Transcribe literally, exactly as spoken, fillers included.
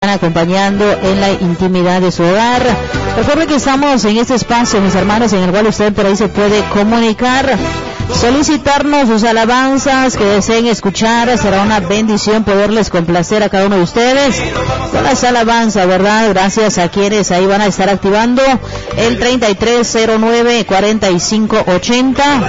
acompañando en la intimidad de su hogar. Recuerden que estamos en este espacio, mis hermanos, en el cual usted por ahí se puede comunicar, solicitarnos sus alabanzas que deseen escuchar. Será una bendición poderles complacer a cada uno de ustedes con las alabanzas, ¿verdad? Gracias a quienes ahí van a estar activando el treinta y tres cero nueve cuarenta y cinco ochenta.